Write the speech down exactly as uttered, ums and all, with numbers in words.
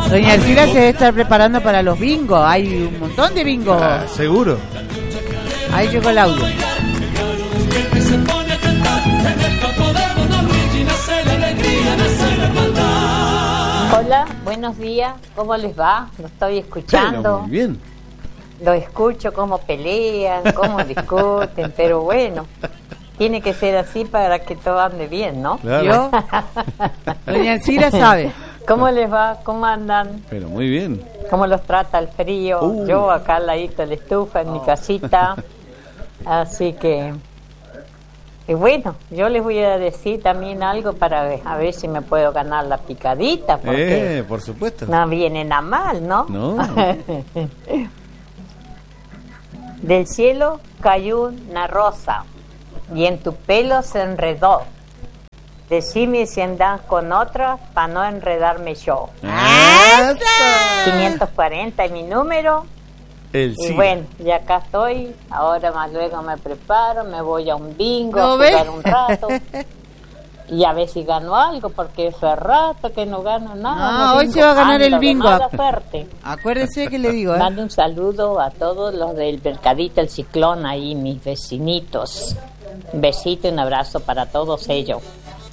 Doña Elcira se debe estar preparando para los bingos. Hay un montón de bingos. Ah, seguro. Ahí llegó el audio. Hola, buenos días. ¿Cómo les va? Lo estoy escuchando. Pero muy bien. Lo escucho cómo pelean, cómo discuten, pero bueno, tiene que ser así para que todo ande bien, ¿no? Claro. ¿Yo? Doña Elcira sabe. ¿Cómo les va? ¿Cómo andan? Pero muy bien. ¿Cómo los trata el frío? Uh. Yo acá al ladito de la estufa en mi casita. Así que... Y bueno, yo les voy a decir también algo para ver, a ver si me puedo ganar la picadita, porque Eh, por supuesto. no vienen a mal, ¿no? No. Del cielo cayó una rosa y en tu pelo se enredó. Decime si andas con otra para no enredarme yo. ¡Eso! quinientos cuarenta es mi número. El Y sí. bueno, ya acá estoy. Ahora más luego me preparo, me voy a un bingo ¿No a ves? jugar un rato. Y a ver si gano algo, porque hace rato que no gano nada. No, de hoy bingo. se va a ganar Ando el de bingo. mala suerte. Acuérdese que le digo, ¿eh? Mando un saludo a todos los del Mercadito El Ciclón, ahí mis vecinitos. Un besito y un abrazo para todos ellos.